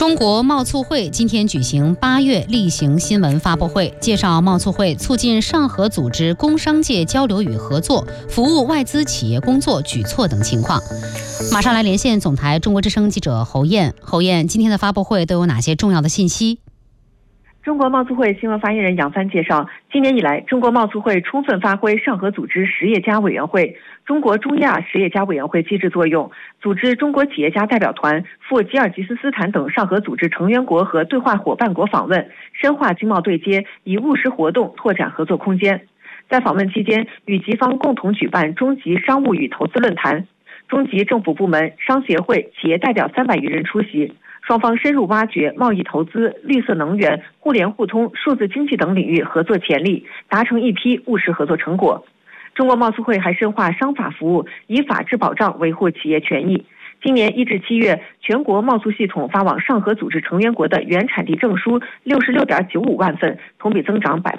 中国贸促会今天举行8月例行新闻发布会，介绍贸促会促进上合组织工商界交流与合作、服务外资企业工作举措等情况。马上来连线总台中国之声记者侯燕。侯燕，今天的发布会都有哪些重要的信息？ 中国贸促会新闻发言人杨帆介绍，今年以来，中国贸促会充分发挥上合组织实业家委员会、中国中亚实业家委员会机制作用，组织中国企业家代表团赴吉尔吉斯斯坦等上合组织成员国和对话伙伴国访问，深化经贸对接，以务实活动拓展合作空间。在访问期间，与吉方共同举办中级商务与投资论坛，中级政府部门、商协会、企业代表300余人出席。双方深入挖掘贸易投资、绿色能源、互联互通、数字经济等领域合作潜力，达成一批务实合作成果。中国贸促会还深化商法服务，以法治保障维护企业权益。今年1至7月，全国贸促系统发往上合组织成员国的原产地证书66.95万份，同比增长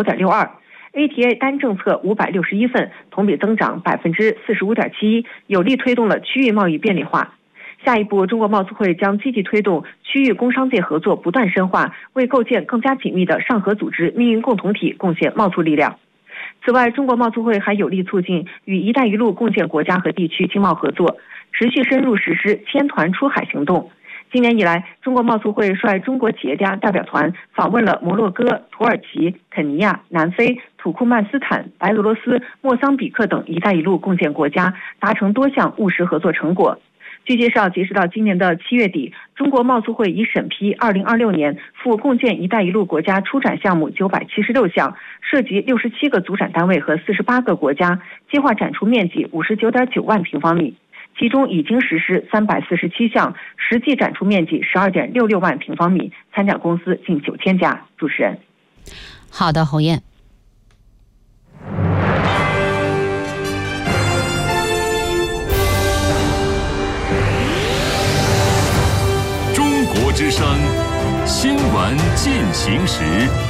9.62%。ATA 单政策561份，同比增长45.71%，有力推动了区域贸易便利化。下一步，中国贸促会将积极推动区域工商界合作不断深化，为构建更加紧密的上合组织命运共同体贡献贸促力量。此外，中国贸促会还有力促进与“一带一路”共建国家和地区经贸合作，持续深入实施千团出海行动。今年以来，中国贸促会率中国企业家代表团访问了摩洛哥、土耳其、肯尼亚、南非、土库曼斯坦、白俄罗斯、莫桑比克等“一带一路”共建国家，达成多项务实合作成果。据介绍，截止到今年的7月底，中国贸促会已审批2026年赴共建“一带一路”国家出展项目976项，涉及67个组展单位和48个国家，计划展出面积59.9万平方米，其中已经实施347项，实际展出面积12.66万平方米，参展公司近9000家。主持人。 好的，侯燕。 之声新闻进行时。